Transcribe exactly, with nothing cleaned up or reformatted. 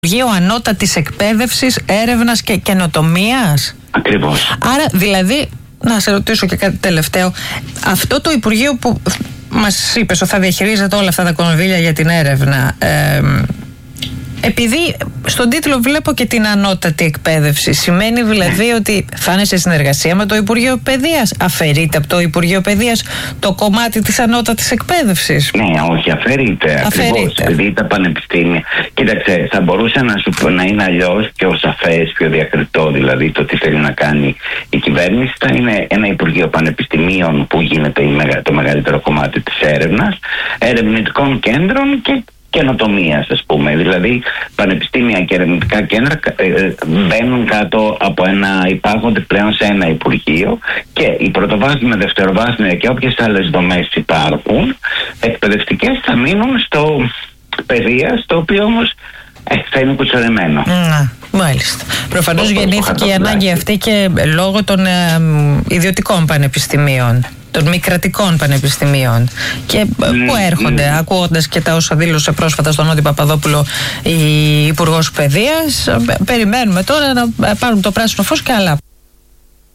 Υπουργείο Ανώτατης Εκπαίδευσης, Έρευνας και Καινοτομίας. Ακριβώς. Άρα, δηλαδή, να σε ρωτήσω και κάτι τελευταίο. Αυτό το Υπουργείο που μας είπες ότι θα διαχειρίζεται όλα αυτά τα κονδύλια για την έρευνα, ε, επειδή στον τίτλο βλέπω και την ανώτατη εκπαίδευση, σημαίνει δηλαδή ότι θα είναι σε συνεργασία με το Υπουργείο Παιδείας? Αφαιρείται από το Υπουργείο Παιδείας το κομμάτι της ανώτατης εκπαίδευσης? Ναι, όχι, αφαιρείται. Ακριβώς. Επειδή τα πανεπιστήμια. Κοίταξε, θα μπορούσε να σου να είναι αλλιώς, πιο σαφές, πιο διακριτό δηλαδή το τι θέλει να κάνει η κυβέρνηση. Θα είναι ένα Υπουργείο Πανεπιστημίων που γίνεται το μεγαλύτερο κομμάτι της έρευνας, ερευνητικών κέντρων και καινοτομίας, ας πούμε. Δηλαδή, πανεπιστήμια και ερευνητικά κέντρα ε, μπαίνουν κάτω από ένα, υπάρχονται πλέον σε ένα Υπουργείο, και η πρωτοβάθμια, δευτεροβάθμια και όποιες άλλες δομές υπάρχουν, εκπαιδευτικές, θα μείνουν στο παιδεία, το οποίο όμως ε, θα είναι κουτσορεμένο. Να, μάλιστα. Προφανώς γεννήθηκε η ανάγκη αυτή και λόγω των ε, ιδιωτικών πανεπιστημίων, των μη κρατικών πανεπιστημίων, και mm, που έρχονται, mm. ακούγοντας και τα όσα δήλωσε πρόσφατα στον Νότι Παπαδόπουλο η Υπουργός Παιδείας, περιμένουμε τώρα να πάρουν το πράσινο φως και άλλα.